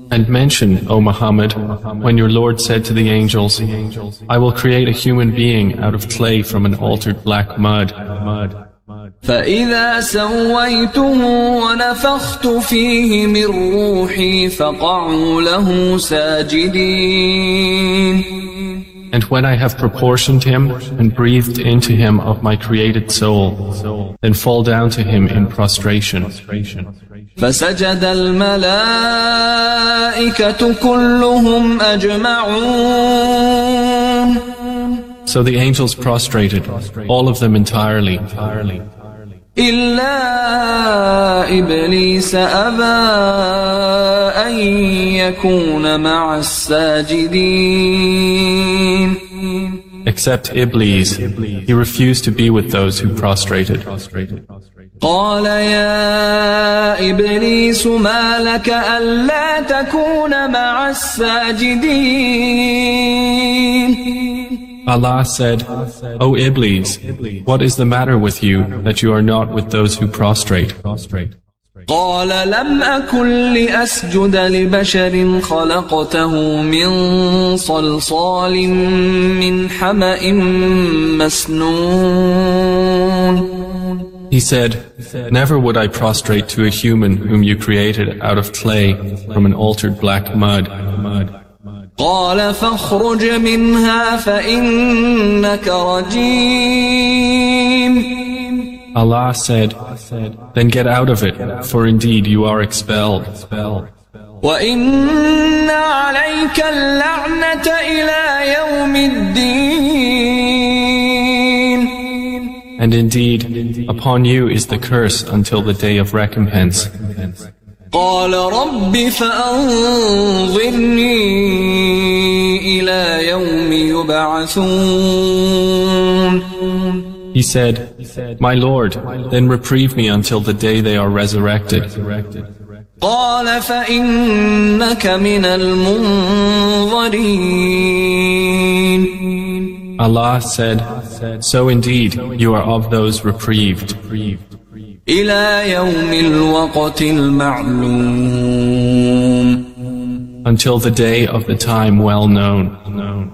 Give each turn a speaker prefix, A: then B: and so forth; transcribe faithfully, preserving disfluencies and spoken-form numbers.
A: And mention, O Muhammad, when your Lord said to the angels, I will create a human being out of clay from an altered black mud.
B: فإذا سويته ونفخت فيه من روحي فقعوا له ساجدين.
A: And when I have proportioned him and breathed into him of my created soul, then fall down to him in prostration.
B: فسجد الملائكة كلهم أجمعون.
A: So the angels prostrated, all of them entirely.
B: إلا إبليس أبى أن يكون مع الساجدين.
A: Except Iblis, he refused to be with those who prostrated.
B: قال يا إبليس ما لك ألا تكون مع الساجدين.
A: Allah said, O Iblis, what is the matter with you that you are not with those who prostrate?
B: قال لم أكن لأسجد لبشر خلقته من صلصال من حمأ مسنون.
A: He said, never would I prostrate to a human whom you created out of clay from an altered black mud.
B: قال فاخرج منها فإنك رجيم.
A: Allah said, then get out of it, for indeed you are expelled.
B: وإن عليك اللعنة إلى يوم الدين.
A: And indeed, upon you is the curse until the day of recompense.
B: قال رب فأنظرني إلى يوم يبعثون.
A: He said, my Lord, then reprieve me until the day they are resurrected.
B: قال فإنك من المنظرين.
A: Allah said, so indeed you are of those reprieved.
B: إلى يوم الوقت المعلوم.
A: Until the day of the time well known.